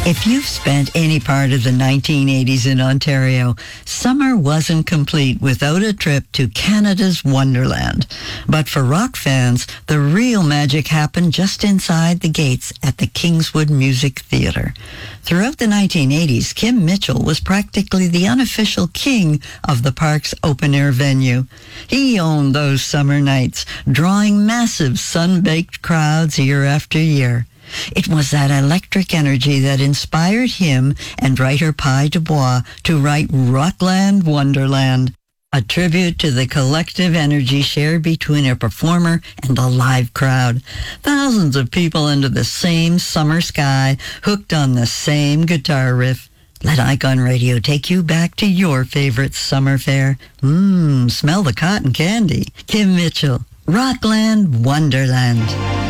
If you've spent any part of the 1980s in Ontario, summer wasn't complete without a trip to Canada's Wonderland. But for rock fans, the real magic happened just inside the gates at the Kingswood Music Theatre. Throughout the 1980s, Kim Mitchell was practically the unofficial king of the park's open-air venue. He owned those summer nights, drawing massive sun-baked crowds year after year. It was that electric energy that inspired him and writer Pi Dubois to write Rockland Wonderland, a tribute to the collective energy shared between a performer and a live crowd. Thousands of people under the same summer sky, hooked on the same guitar riff. Let Icon Radio take you back to your favorite summer fair. Smell the cotton candy. Kim Mitchell, Rockland Wonderland.